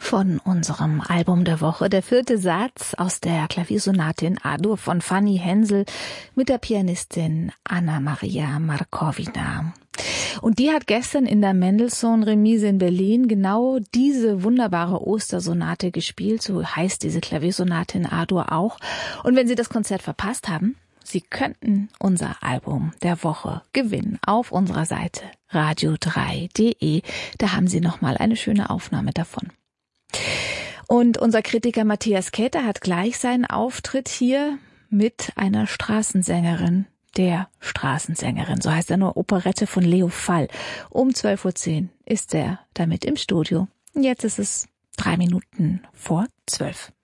von unserem Album der Woche, der 4. Satz aus der Klaviersonate in A-Dur von Fanny Hensel mit der Pianistin Anna-Maria Markovina. Und die hat gestern in der Mendelssohn-Remise in Berlin genau diese wunderbare Ostersonate gespielt, so heißt diese Klaviersonate in A-Dur auch. Und wenn Sie das Konzert verpasst haben, Sie könnten unser Album der Woche gewinnen auf unserer Seite radio3.de. Da haben Sie nochmal eine schöne Aufnahme davon. Und unser Kritiker Matthias Käther hat gleich seinen Auftritt hier mit einer Straßensängerin, der Straßensängerin, so heißt er nur, Operette von Leo Fall. Um 12:10 Uhr ist er damit im Studio. Jetzt ist es 3 Minuten vor 12.